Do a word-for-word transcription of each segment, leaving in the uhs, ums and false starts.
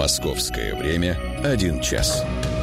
Московское время один час.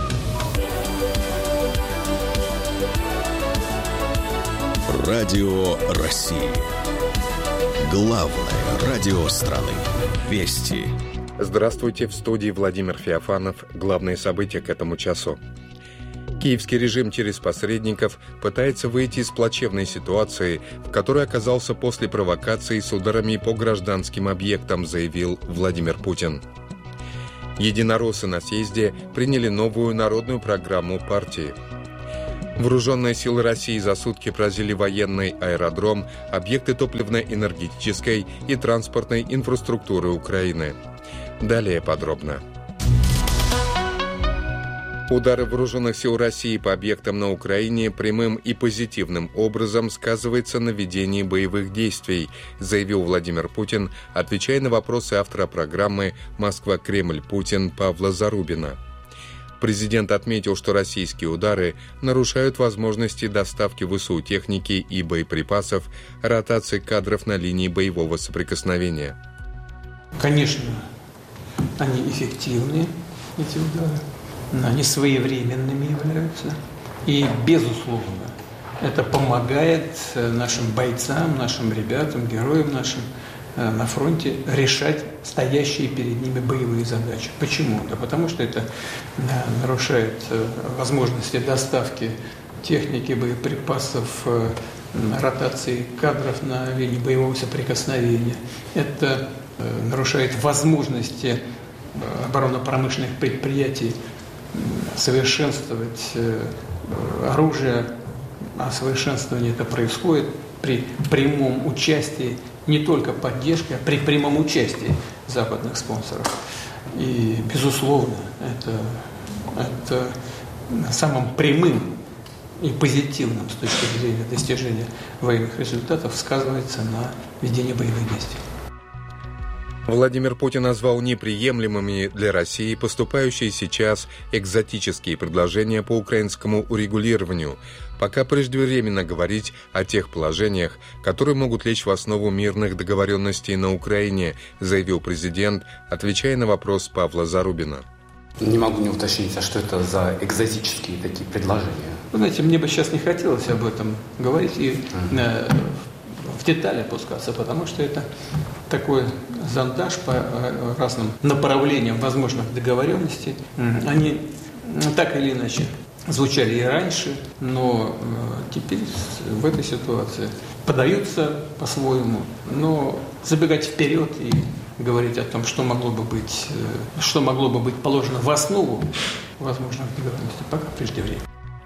Радио России. Главное радио страны. Вести. Здравствуйте, в студии Владимир Феофанов. Главные события к этому часу. Киевский режим через посредников пытается выйти из плачевной ситуации, в которой оказался после провокаций с ударами по гражданским объектам, заявил Владимир Путин. Единороссы на съезде приняли новую народную программу партии. Вооруженные силы России за сутки поразили военный аэродром, объекты топливно-энергетической и транспортной инфраструктуры Украины. Далее подробно. Удары вооруженных сил России по объектам на Украине прямым и позитивным образом сказываются на ведении боевых действий, заявил Владимир Путин, отвечая на вопросы автора программы «Москва-Кремль-Путин» Павла Зарубина. Президент отметил, что российские удары нарушают возможности доставки ВСУ техники и боеприпасов, ротации кадров на линии боевого соприкосновения. Конечно, они эффективны, эти удары. Они своевременными являются. И, безусловно, это помогает нашим бойцам, нашим ребятам, героям нашим на фронте решать стоящие перед ними боевые задачи. Почему? Да потому что это нарушает возможности доставки техники, боеприпасов, ротации кадров на линии боевого соприкосновения. Это нарушает возможности оборонно-промышленных предприятий совершенствовать оружие, а совершенствование это происходит при прямом участии, не только поддержке, а при прямом участии западных спонсоров. И, безусловно, это, это самым прямым и позитивным с точки зрения достижения военных результатов сказывается на ведении боевых действий. Владимир Путин назвал неприемлемыми для России поступающие сейчас экзотические предложения по украинскому урегулированию, пока преждевременно говорить о тех положениях, которые могут лечь в основу мирных договоренностей на Украине, заявил президент, отвечая на вопрос Павла Зарубина. Не могу не уточнить, а что это за экзотические такие предложения? Вы знаете, мне бы сейчас не хотелось об этом говорить и mm-hmm. в детали опускаться, потому что это такой зондаж по разным направлениям возможных договоренностей. Они так или иначе звучали и раньше, но теперь в этой ситуации подаются по-своему. Но забегать вперед и говорить о том, что могло бы быть, что могло бы быть положено в основу возможных договоренностей, пока преждевременно.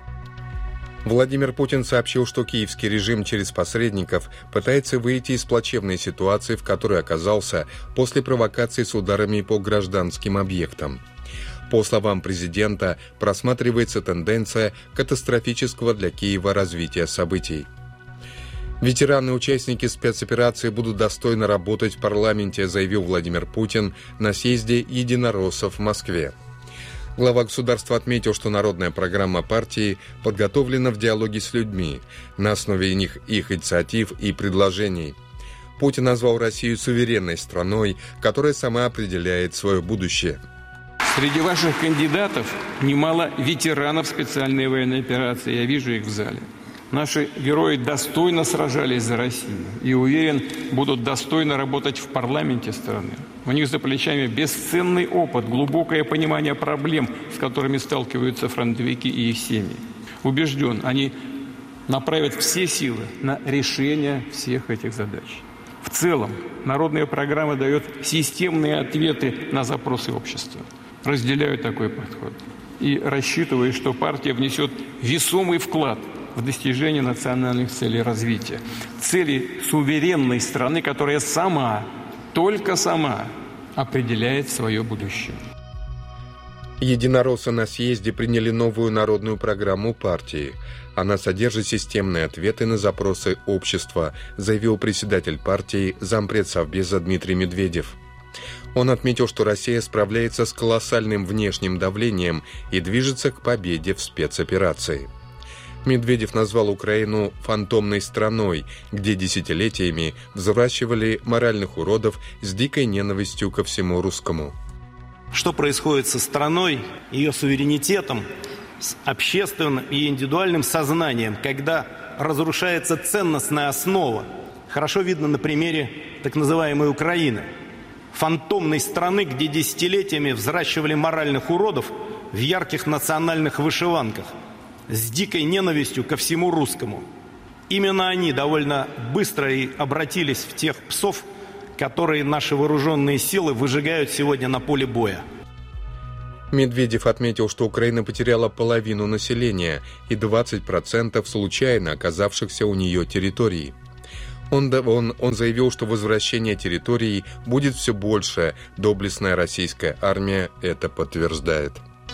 Владимир Путин сообщил, что киевский режим через посредников пытается выйти из плачевной ситуации, в которой оказался после провокаций с ударами по гражданским объектам. По словам президента, просматривается тенденция катастрофического для Киева развития событий. Ветераны и участники спецоперации будут достойно работать в парламенте, заявил Владимир Путин на съезде единороссов в Москве. Глава государства отметил, что народная программа партии подготовлена в диалоге с людьми, на основе них, их инициатив и предложений. Путин назвал Россию суверенной страной, которая сама определяет свое будущее. Среди ваших кандидатов немало ветеранов специальной военной операции. Я вижу их в зале. Наши герои достойно сражались за Россию и, уверен, будут достойно работать в парламенте страны. У них за плечами бесценный опыт, глубокое понимание проблем, с которыми сталкиваются фронтовики и их семьи. Убежден, они направят все силы на решение всех этих задач. В целом, народная программа дает системные ответы на запросы общества. Разделяю такой подход и рассчитываю, что партия внесет весомый вклад в достижение национальных целей развития. Цели суверенной страны, которая сама, только сама определяет свое будущее. Единороссы на съезде приняли новую народную программу партии. Она содержит системные ответы на запросы общества, заявил председатель партии, зампред Совбеза Дмитрий Медведев. Он отметил, что Россия справляется с колоссальным внешним давлением и движется к победе в спецоперации. Медведев назвал Украину фантомной страной, где десятилетиями взращивали моральных уродов с дикой ненавистью ко всему русскому. Что происходит со страной, ее суверенитетом, с общественным и индивидуальным сознанием, когда разрушается ценностная основа. Хорошо видно на примере так называемой Украины. Фантомной страны, где десятилетиями взращивали моральных уродов в ярких национальных вышиванках, с дикой ненавистью ко всему русскому. Именно они довольно быстро и обратились в тех псов, которые наши вооруженные силы выжигают сегодня на поле боя. Медведев отметил, что Украина потеряла половину населения и двадцать процентов случайно оказавшихся у нее территорий. Он, он, он заявил, что возвращение территорий будет все больше. Доблестная российская армия это подтверждает.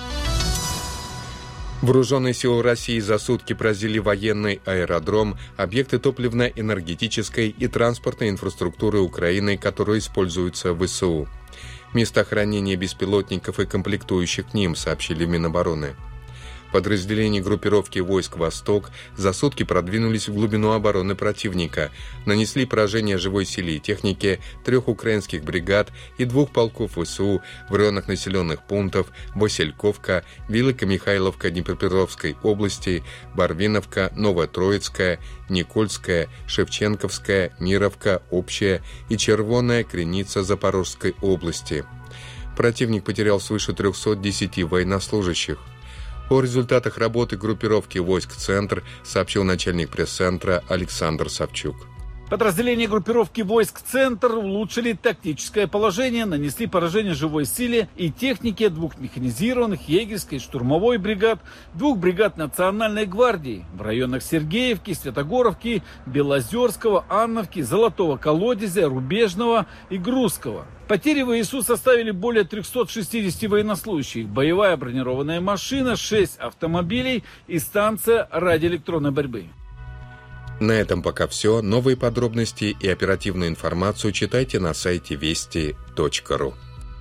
Вооруженные силы России за сутки поразили военный аэродром, объекты топливно-энергетической и транспортной инфраструктуры Украины, которые используются в ВСУ. Места хранения беспилотников и комплектующих к ним, сообщили в Минобороны. Подразделения группировки войск «Восток» за сутки продвинулись в глубину обороны противника, нанесли поражение живой силе и технике трех украинских бригад и двух полков ВСУ в районах населенных пунктов Васильковка, Великомихайловка Днепропетровской области, Барвиновка, Новотроицкая, Никольская, Шевченковская, Мировка, Общая и Червоная Креница Запорожской области. Противник потерял свыше трехсот десяти военнослужащих. О результатах работы группировки войск «Центр» сообщил начальник пресс-центра Александр Савчук. Подразделения группировки войск «Центр» улучшили тактическое положение, нанесли поражение живой силе и технике двух механизированных, егерской и штурмовой бригад, двух бригад Национальной гвардии в районах Сергеевки, Святогоровки, Белозерского, Анновки, Золотого колодезя, Рубежного и Грузского. Потери ВСУ составили более трехсот шестидесяти военнослужащих, боевая бронированная машина, шесть автомобилей и станция радиоэлектронной борьбы. На этом пока все. Новые подробности и оперативную информацию читайте на сайте вести точка ру.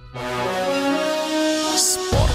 Спорт.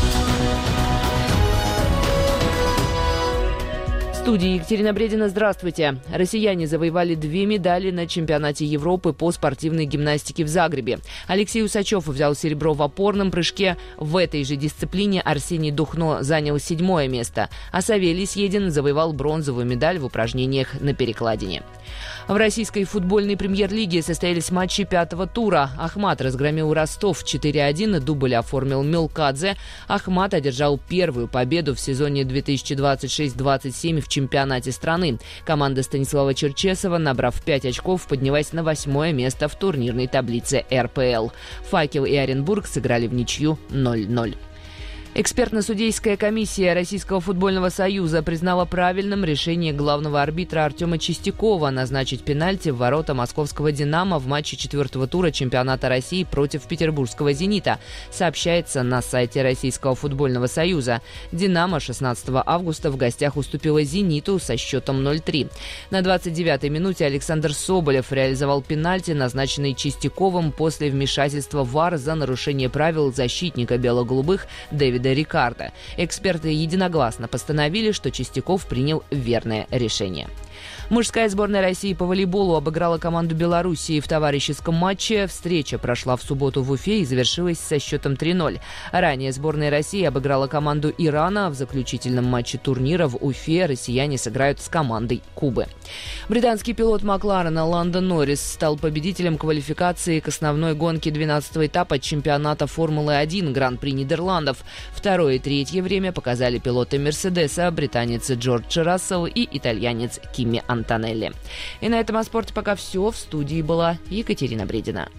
В студии Екатерина Бредина. Здравствуйте. Россияне завоевали две медали на чемпионате Европы по спортивной гимнастике в Загребе. Алексей Усачев взял серебро в опорном прыжке. В этой же дисциплине Арсений Духно занял седьмое место, а Савелий Съедин завоевал бронзовую медаль в упражнениях на перекладине. В российской футбольной премьер-лиге состоялись матчи пятого тура. Ахмат разгромил Ростов четыре один, дубль оформил Мелкадзе. Ахмат одержал первую победу в сезоне две тысячи двадцать шесть двадцать семь в чемпионате страны. Команда Станислава Черчесова, набрав пять очков, поднялась на восьмое место в турнирной таблице эр пэ эл. «Факел» и «Оренбург» сыграли в ничью ноль ноль. Экспертно-судейская комиссия Российского футбольного союза признала правильным решение главного арбитра Артема Чистякова назначить пенальти в ворота московского «Динамо» в матче четвертого тура чемпионата России против петербургского «Зенита», сообщается на сайте Российского футбольного союза. «Динамо» шестнадцатого августа в гостях уступила «Зениту» со счетом ноль три. На двадцать девятой минуте Александр Соболев реализовал пенальти, назначенный Чистяковым после вмешательства ВАР за нарушение правил защитника бело-голубых Дэвида Рикардо. Эксперты единогласно постановили, что Чистяков принял верное решение. Мужская сборная России по волейболу обыграла команду Белоруссии в товарищеском матче. Встреча прошла в субботу в Уфе и завершилась со счетом три ноль. Ранее сборная России обыграла команду Ирана. В заключительном матче турнира в Уфе россияне сыграют с командой Кубы. Британский пилот Макларена Ландон Норрис стал победителем квалификации к основной гонке двенадцатого этапа чемпионата Формулы один Гран-при Нидерландов. Второе и третье время показали пилоты Мерседеса, британец Джордж Рассел и итальянец Кимми Антонелли. И на этом о спорте пока все. В студии была Екатерина Бредина.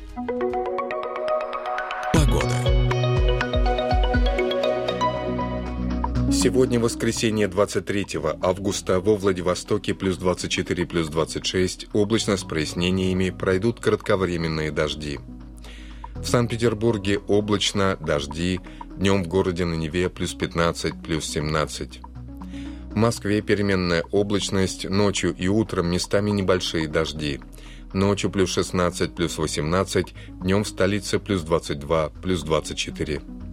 Погода. Сегодня воскресенье, двадцать третьего августа, во Владивостоке плюс двадцать четыре, плюс двадцать шесть, облачно с прояснениями, пройдут кратковременные дожди. В Санкт-Петербурге облачно, дожди, днем в городе на Неве плюс пятнадцать, плюс семнадцать. В Москве переменная облачность, ночью и утром местами небольшие дожди. Ночью плюс шестнадцать, плюс восемнадцать, днем в столице плюс двадцать два, плюс двадцать четыре.